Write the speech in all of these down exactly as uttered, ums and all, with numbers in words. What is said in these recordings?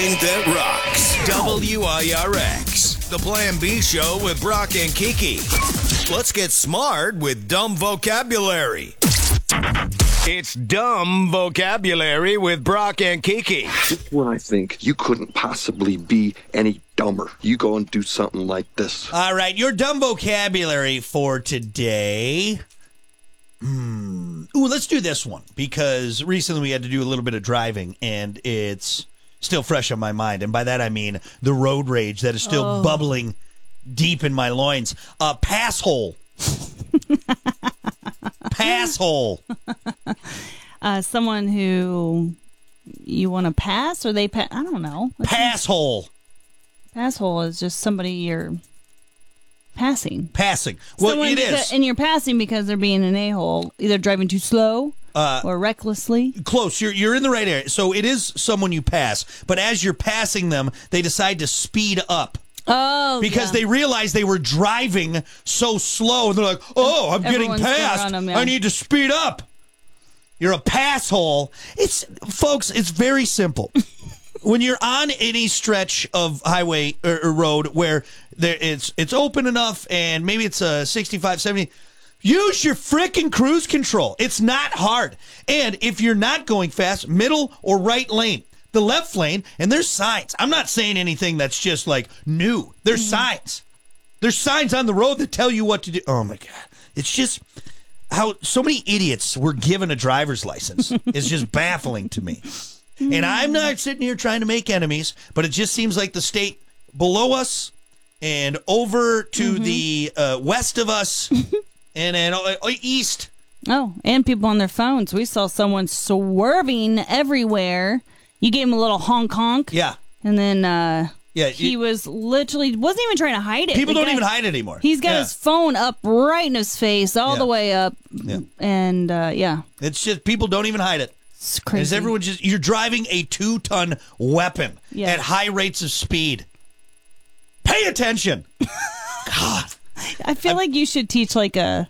That rocks. W I R X. The Plan B show with Brock and Kiki. Let's get smart with dumb vocabulary. It's dumb vocabulary with Brock and Kiki. When I think you couldn't possibly be any dumber, you go and do something like this. All right, your dumb vocabulary for today. Hmm. Ooh, let's do this one because recently we had to do a little bit of driving and it's still fresh on my mind. And by that I mean the road rage that is still oh. bubbling deep in my loins. Uh, pass hole. Pass hole. Uh, someone who you want to pass or they pass? I don't know. What's pass hole. Pass hole is just somebody you're passing. Passing. Well, someone it beca- is. And you're passing because they're being an a-hole, either driving too slow uh, or recklessly. Close. You're, you're in the right area. So it is someone you pass. But as you're passing them, they decide to speed up. Oh, because yeah. they realized they were driving so slow. And they're like, oh, I'm Everyone's getting passed. Them, yeah. I need to speed up. You're a pass hole. It's, folks, it's very simple. When you're on any stretch of highway or, or road where there it's it's open enough and maybe it's a sixty-five, seventy, use your frickin' cruise control. It's not hard. And if you're not going fast, middle or right lane. The left lane, and there's signs. I'm not saying anything that's just like new. There's mm-hmm. signs. There's signs on the road that tell you what to do. Oh my God. It's just how so many idiots were given a driver's license is just baffling to me. Mm-hmm. And I'm not sitting here trying to make enemies, but it just seems like the state below us and over to mm-hmm. the uh, west of us and then uh, east. Oh, and people on their phones. We saw someone swerving everywhere. You gave him a little honk honk. Yeah. And then uh, yeah, he it, was literally, wasn't even trying to hide it. People the don't guy, even hide it anymore. He's got yeah. his phone up right in his face, all yeah. the way up. Yeah. And uh, yeah. It's just, people don't even hide it. It's crazy. Is everyone just, you're driving a two-ton weapon yeah. at high rates of speed. Pay attention. God. I feel I'm, like you should teach like a...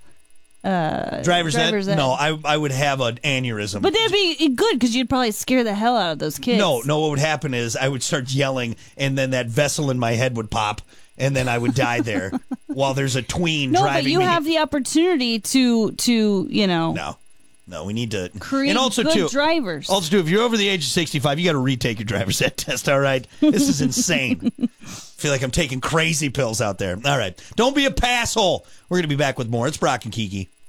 Uh, driver's, driver's ed? ed. No, I I would have an aneurysm. But that'd be good because you'd probably scare the hell out of those kids. No, no. What would happen is I would start yelling, and then that vessel in my head would pop, and then I would die there while there's a tween no, driving me. No, but you me. have the opportunity to to you know. No, no. We need to create and also good too, drivers. Also, too, if you're over the age of sixty-five, you got to retake your driver's ed test. All right, this is insane. I feel like I'm taking crazy pills out there. All right, don't be a passhole. We're gonna be back with more. It's Brock and Kiki.